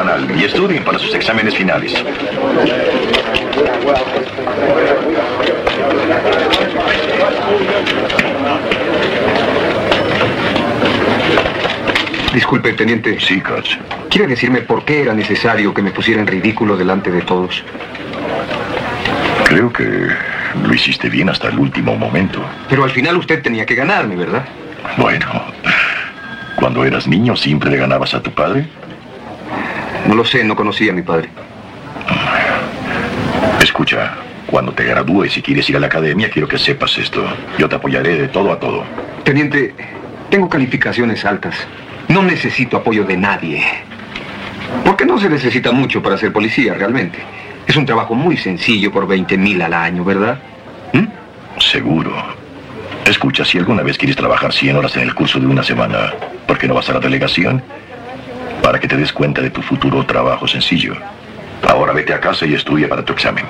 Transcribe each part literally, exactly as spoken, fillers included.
Nacional y estudien para sus exámenes finales. Disculpe, teniente. Sí, coach. ¿Quiere decirme por qué era necesario que me pusiera en ridículo delante de todos? Creo que lo hiciste bien hasta el último momento. Pero al final usted tenía que ganarme, ¿verdad? Bueno, cuando eras niño, ¿siempre le ganabas a tu padre? No lo sé, no conocía a mi padre. Escucha, cuando te gradúes y quieres ir a la academia, quiero que sepas esto. Yo te apoyaré de todo a todo. Teniente, tengo calificaciones altas. No necesito apoyo de nadie. Porque no se necesita mucho para ser policía, realmente. Es un trabajo muy sencillo por veinte mil al año, ¿verdad? ¿Mm? Seguro. Escucha, si alguna vez quieres trabajar cien horas en el curso de una semana, ¿por qué no vas a la delegación? Para que te des cuenta de tu futuro trabajo sencillo. Ahora vete a casa y estudia para tu examen.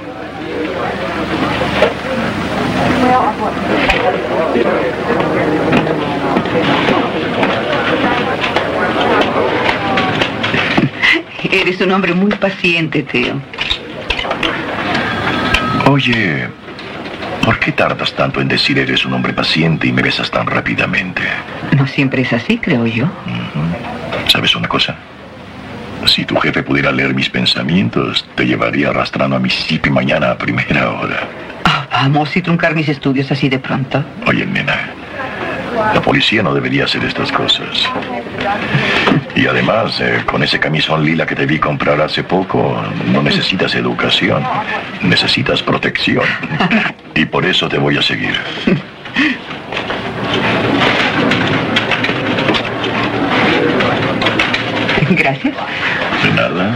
Eres un hombre muy paciente, Theo. Oye, ¿por qué tardas tanto en decir eres un hombre paciente y me besas tan rápidamente? No siempre es así, creo yo. Uh-huh. ¿Sabes una cosa? Si tu jefe pudiera leer mis pensamientos, te llevaría arrastrando a Mississippi mañana a primera hora. Oh, vamos, y truncar mis estudios así de pronto. Oye, nena, la policía no debería hacer estas cosas. Y además, eh, con ese camisón lila que te vi comprar hace poco, no necesitas educación, necesitas protección. Y por eso te voy a seguir. Gracias. De nada.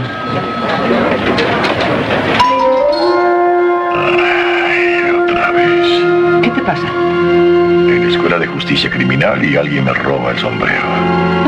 Ay, otra vez. ¿Qué te pasa? En la escuela de justicia criminal y alguien me roba el sombrero.